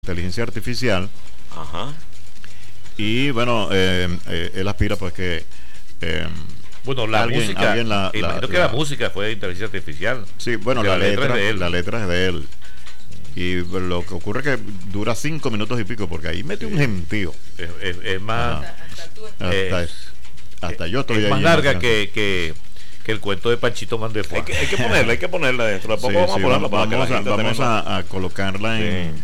inteligencia artificial. Ajá. Y bueno, él aspira pues que bueno, la música, imagino que la música fue de inteligencia artificial. Sí, bueno, la letra es de él. Y lo que ocurre es que dura 5 minutos y pico, porque ahí mete un gentío. Es más... Hasta yo estoy es ahí. Más larga que el cuento de Panchito Mandefuá. Hay que ponerla dentro. Sí, vamos a colocarla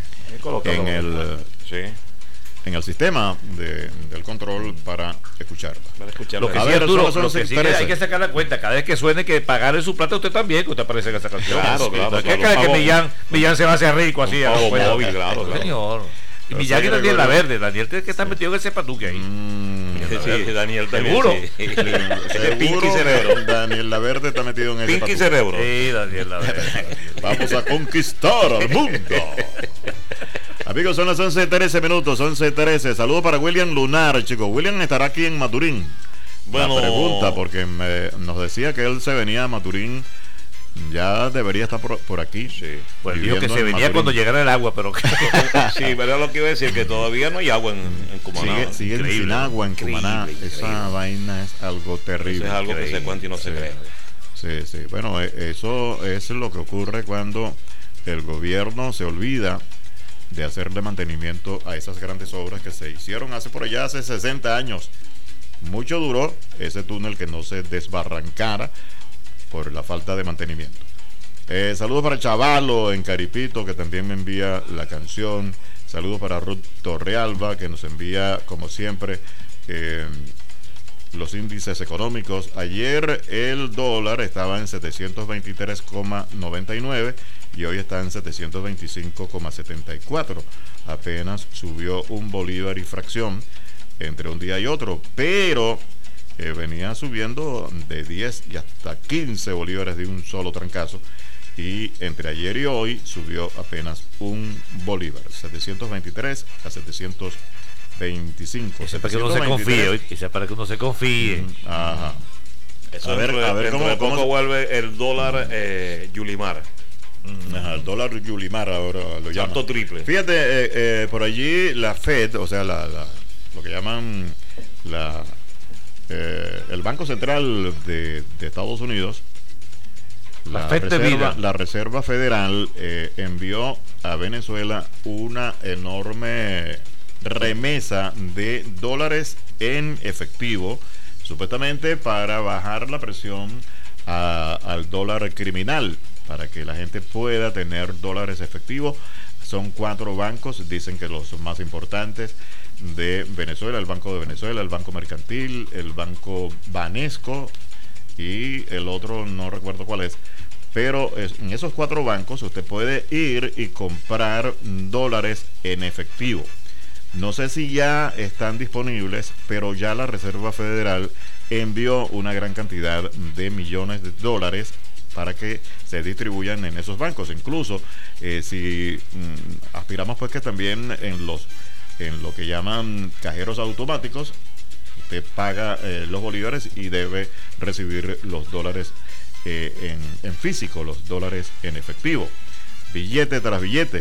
en el sistema del control para escucharla. Lo que, Arturo, lo que sí que hay que sacar la cuenta cada vez que suene, que pagarle su plata a usted también, que usted aparece en esa canción. Claro. Cada vez que Millán se va a hacer rico así. Claro. Señor. Y Millán y Daniel La Verde. Daniel que está metido en ese patuque ahí. Sí, Daniel también. ¿Seguro? Ese Pinky Cerebro. Daniel La Verde está metido en ese Pinky Cerebro. Sí, Daniel La Verde. Vamos a conquistar al mundo. Amigos, son las 11:13 minutos, 11:13. Saludos para William Lunar, chicos. William estará aquí en Maturín. Bueno, la pregunta, porque nos decía que él se venía a Maturín. Ya debería estar por aquí. Sí. Pues dijo que se venía Maturín cuando llegara el agua, pero sí, verdad lo que iba a decir, que todavía no hay agua en Cumaná. Siguen sin agua en Cumaná. Esa vaina es algo terrible. Eso es algo que se cuenta y no se cree. Sí. Bueno, eso es lo que ocurre cuando el gobierno se olvida de hacerle mantenimiento a esas grandes obras que se hicieron hace 60 años. Mucho duró ese túnel que no se desbarrancara por la falta de mantenimiento. Saludos para Chavalo en Caripito, que también me envía la canción. Saludos para Ruth Torrealba, que nos envía, como siempre, los índices económicos. Ayer el dólar estaba en 723,99 y hoy está en 725,74. Apenas subió un bolívar y fracción entre un día y otro, pero venía subiendo de 10 y hasta 15 bolívares de un solo trancazo, y entre ayer y hoy subió apenas un bolívar, 723 a 725. Eso para que uno se confíe, eso para que uno se confíe. Ajá. Eso a ver cómo vuelve el dólar Yulimar. Ajá, el dólar Yulimar ahora lo llaman. Salto triple. Fíjate, por allí la Fed, o sea, lo que llaman el Banco Central de Estados Unidos, la Reserva Federal, envió a Venezuela una enorme remesa de dólares en efectivo, supuestamente para bajar la presión al dólar criminal, para que la gente pueda tener dólares efectivos. Son 4 bancos, dicen que los más importantes de Venezuela: el Banco de Venezuela, el Banco Mercantil, el Banco Banesco y el otro no recuerdo cuál es. Pero en esos 4 bancos usted puede ir y comprar dólares en efectivo. No sé si ya están disponibles, pero ya la Reserva Federal envió una gran cantidad de millones de dólares para que se distribuyan en esos bancos. Incluso si aspiramos pues que también en lo que llaman cajeros automáticos, usted paga los bolívares y debe recibir los dólares en físico, los dólares en efectivo, billete tras billete,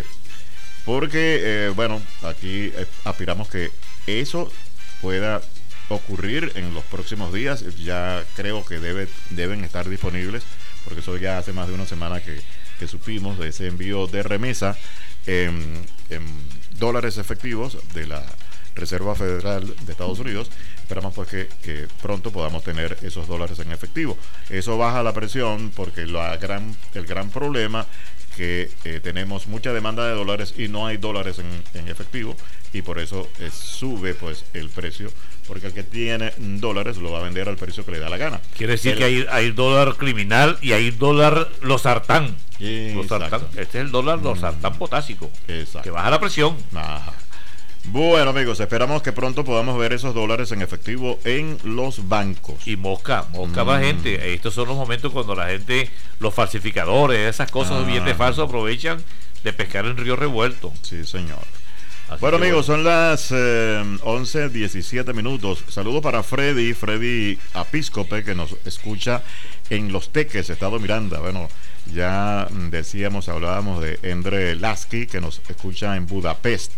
porque bueno, aquí aspiramos que eso pueda ocurrir en los próximos días. Ya creo que deben estar disponibles, porque eso ya hace más de una semana que supimos de ese envío de remesa en dólares efectivos de la Reserva Federal de Estados Unidos. Esperamos pues que pronto podamos tener esos dólares en efectivo. Eso baja la presión, porque el gran problema que tenemos mucha demanda de dólares y no hay dólares en efectivo, y por eso sube pues el precio, porque el que tiene dólares lo va a vender al precio que le da la gana. Quiere decir que hay dólar criminal y hay dólar losartán. Este es el dólar losartán potásico. Exacto. Que baja la presión. Ajá. Bueno, amigos, esperamos que pronto podamos ver esos dólares en efectivo en los bancos. Y mosca más gente. Estos son los momentos cuando la gente, los falsificadores, esas cosas, billetes falsos, aprovechan de pescar en río revuelto. Sí, señor. Bueno, amigos, son las 11:17 minutos. Saludos para Freddy Apíscope, que nos escucha en Los Teques, Estado Miranda. Bueno, Ya decíamos, hablábamos de Endre Lasky, que nos escucha en Budapest.